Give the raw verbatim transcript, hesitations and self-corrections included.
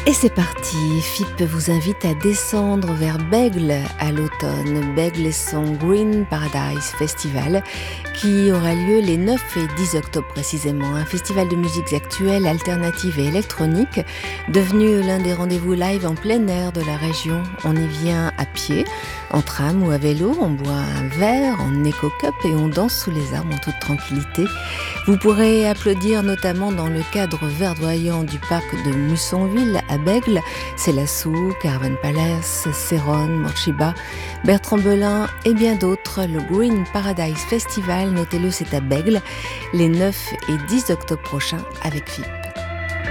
Et c'est parti, F I P vous invite à descendre vers Bègle à l'automne. Bègle et son Green Paradise Festival qui aura lieu les neuf et dix octobre précisément. Un festival de musiques actuelles, alternatives et électroniques devenu l'un des rendez-vous live en plein air de la région. On y vient à pied, en tram ou à vélo, on boit un verre en éco-cup et on danse sous les arbres en toute tranquillité. Vous pourrez applaudir notamment dans le cadre verdoyant du parc de Mussonville à Bègle, Célassou, Caravan Palace, Céronne, Morchiba, Bertrand Belin et bien d'autres. Le Green Paradise Festival, notez-le, c'est à Bègle, les neuf et dix octobre prochains avec F I P.